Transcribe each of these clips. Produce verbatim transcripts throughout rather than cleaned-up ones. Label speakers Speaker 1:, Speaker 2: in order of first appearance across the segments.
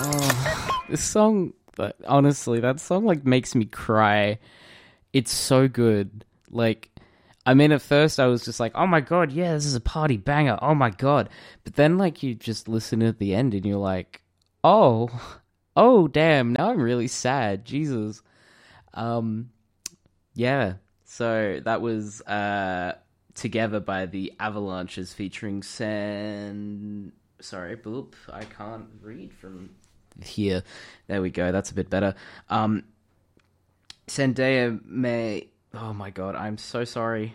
Speaker 1: Oh, this song, but honestly, that song like makes me cry. It's so good. Like, I mean, at first I was just like, oh my god, yeah, this is a party banger. Oh my god. But then, like, you just listen at the end and you're like, oh, oh, damn, now I'm really sad. Jesus. Um, yeah. So that was uh, Together by the Avalanches featuring San... Sorry, bloop, I can't read from here. There we go, that's a bit better. Um, Zendaya May... Oh my god, I'm so sorry.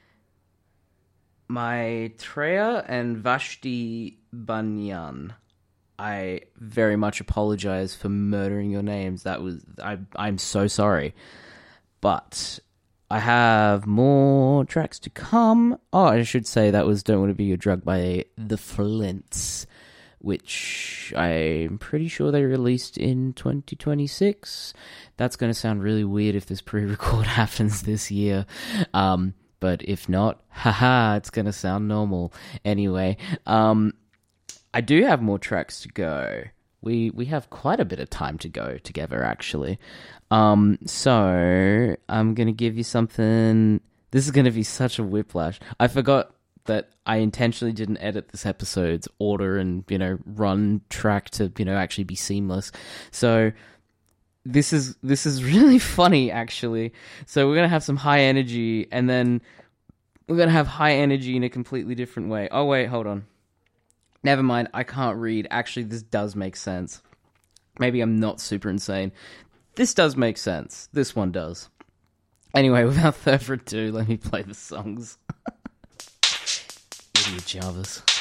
Speaker 1: Maitreya and Vashti Banyan. I very much apologize for murdering your names. That was... I, I'm so sorry. But... I have more tracks to come. Oh, I should say that was Don't Want to Be Your Drug by The Flints, which I'm pretty sure they released in twenty twenty-six. That's going to sound really weird if this pre-record happens this year. Um, but if not, haha, it's going to sound normal. Anyway, um, I do have more tracks to go. We we have quite a bit of time to go together, actually. Um, so I'm gonna give you something. This is gonna be such a whiplash. I forgot that I intentionally didn't edit this episode's order and, you know, run track to, you know, actually be seamless. So this is this is really funny, actually. So we're gonna have some high energy, and then we're gonna have high energy in a completely different way. Oh wait, hold on. Never mind, I can't read. Actually, this does make sense. Maybe I'm not super insane. This does make sense. This one does. Anyway, without further ado, let me play the songs. Idiot Jarvis.